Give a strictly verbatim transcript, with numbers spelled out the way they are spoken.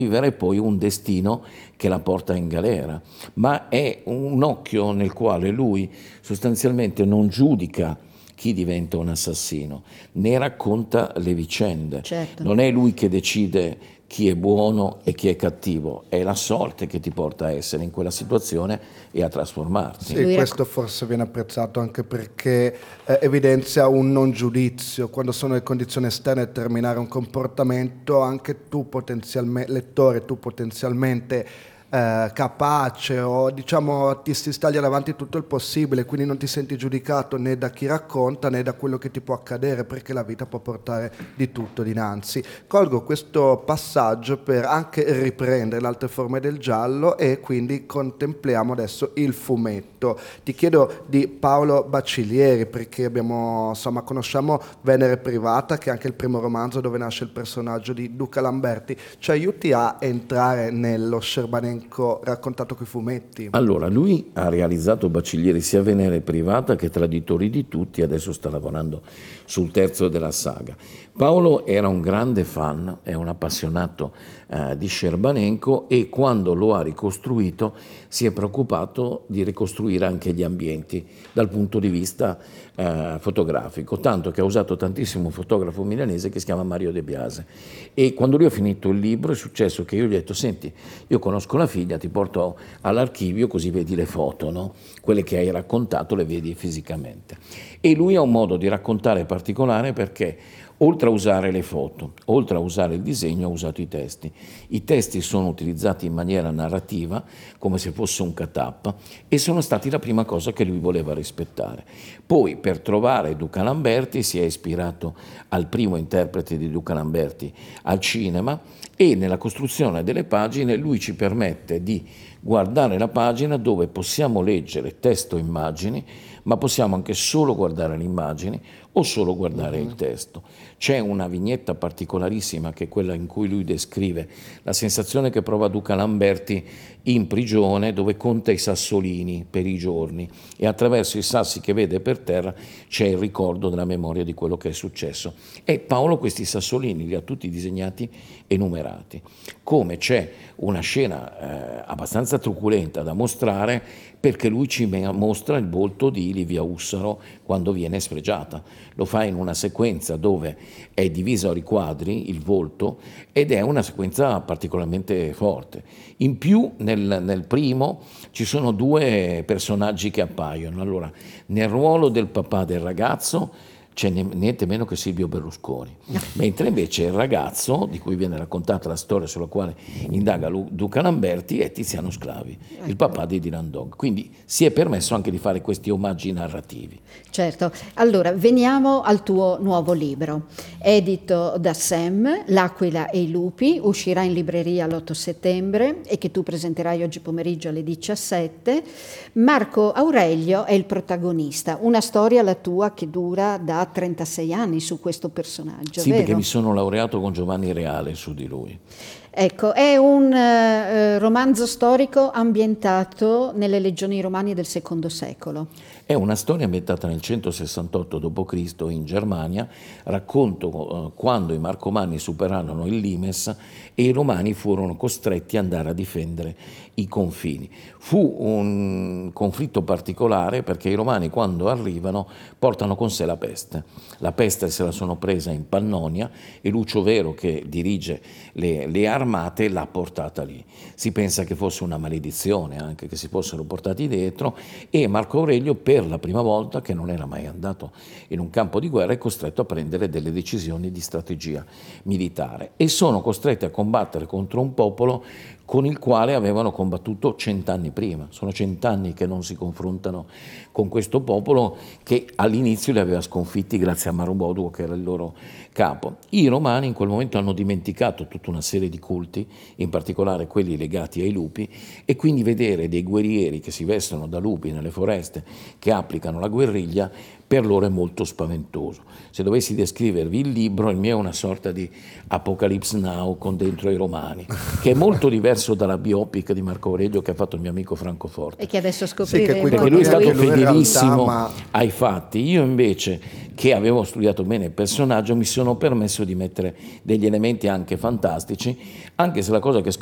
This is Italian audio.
vivere poi un destino che la porta in galera, ma è un occhio nel quale lui sostanzialmente non giudica chi diventa un assassino, ne racconta le vicende. Certo. Non è lui che decide chi è buono e chi è cattivo, è la sorte che ti porta a essere in quella situazione e a trasformarti. Sì, questo forse viene apprezzato anche perché eh, evidenzia un non giudizio. Quando sono le condizioni esterne a determinare un comportamento, anche tu potenzialmente, lettore, tu potenzialmente eh, capace o diciamo ti si staglia davanti tutto il possibile, quindi non ti senti giudicato né da chi racconta né da quello che ti può accadere, perché la vita può portare di tutto dinanzi. Colgo questo passaggio per anche riprendere le altre forme del giallo e quindi contempliamo adesso il fumetto. Ti chiedo di Paolo Bacilieri, perché abbiamo, insomma, conosciamo Venere Privata, che è anche il primo romanzo dove nasce il personaggio di Duca Lamberti. Ci aiuti a entrare nello Scerbanenco raccontato coi fumetti? Allora, lui ha realizzato Bacilieri sia Venere Privata che Traditori di tutti, adesso sta lavorando sul terzo della saga. Paolo era un grande fan, è un appassionato eh, di Scerbanenco, e quando lo ha ricostruito si è preoccupato di ricostruire anche gli ambienti dal punto di vista eh, fotografico, tanto che ha usato tantissimo un fotografo milanese che si chiama Mario De Biase. E quando lui ha finito il libro è successo che io gli ho detto: senti, io conosco la figlia, ti porto all'archivio così vedi le foto, no? Quelle che hai raccontato le vedi fisicamente. E lui ha un modo di raccontare particolare, perché oltre a usare le foto, oltre a usare il disegno, ha usato i testi. I testi sono utilizzati in maniera narrativa, come se fosse un cat-up, e sono stati la prima cosa che lui voleva rispettare. Poi, per trovare Duca Lamberti, si è ispirato al primo interprete di Duca Lamberti al cinema, e nella costruzione delle pagine lui ci permette di guardare la pagina dove possiamo leggere testo e immagini, ma possiamo anche solo guardare le immagini o solo guardare il testo. C'è una vignetta particolarissima che è quella in cui lui descrive la sensazione che prova Duca Lamberti in prigione, dove conta i sassolini per i giorni, e attraverso i sassi che vede per terra c'è il ricordo della memoria di quello che è successo. E Paolo questi sassolini li ha tutti disegnati e numerati. Come c'è una scena eh, abbastanza truculenta da mostrare, perché lui ci mostra il volto di Livia Ussaro quando viene sfregiata. Lo fa in una sequenza dove è diviso a riquadri il volto, ed è una sequenza particolarmente forte. In più nel, nel primo ci sono due personaggi che appaiono. Allora, nel ruolo del papà del ragazzo c'è niente meno che Silvio Berlusconi, mentre invece il ragazzo di cui viene raccontata la storia sulla quale indaga Duca Lamberti è Tiziano Sclavi, il papà di Dylan Dog. Quindi si è permesso anche di fare questi omaggi narrativi. Certo. Allora, veniamo al tuo nuovo libro, edito da Sam, L'aquila e i lupi, uscirà in libreria l'otto settembre e che tu presenterai oggi pomeriggio alle diciassette. Marco Aurelio è il protagonista, una storia, la tua, che dura da trentasei anni su questo personaggio, sì, vero? Perché mi sono laureato con Giovanni Reale su di lui. Ecco, è un eh, romanzo storico ambientato nelle legioni romane del secondo secolo. È una storia ambientata nel centosessantotto dopo Cristo in Germania, racconto eh, quando i Marcomanni superarono il Limes e i Romani furono costretti ad andare a difendere i confini. Fu un conflitto particolare perché i Romani, quando arrivano, portano con sé la peste. La peste se la sono presa in Pannonia e Lucio Vero, che dirige le, le armate, l'ha portata lì. Si pensa che fosse una maledizione anche, che si fossero portati dietro, e Marco Aurelio, per la prima volta, che non era mai andato in un campo di guerra, è costretto a prendere delle decisioni di strategia militare, e sono costretti a combattere contro un popolo con il quale avevano combattuto cent'anni prima. Sono cent'anni che non si confrontano con questo popolo che all'inizio li aveva sconfitti grazie a Maroboduo, che era il loro capo. I Romani in quel momento hanno dimenticato tutta una serie di culti, in particolare quelli legati ai lupi, e quindi vedere dei guerrieri che si vestono da lupi nelle foreste, che applicano la guerriglia, per loro è molto spaventoso. Se dovessi descrivervi il libro, il mio è una sorta di Apocalypse Now con dentro i romani, che è molto diverso dalla biopic di Marco Aurelio che ha fatto il mio amico Franco Forte. E che adesso Sì, scopriremo. che qui Perché lui è stato Lui in realtà, fedelissimo ma- ai fatti. Io invece, che avevo studiato bene il personaggio, mi sono permesso di mettere degli elementi anche fantastici, anche se la cosa che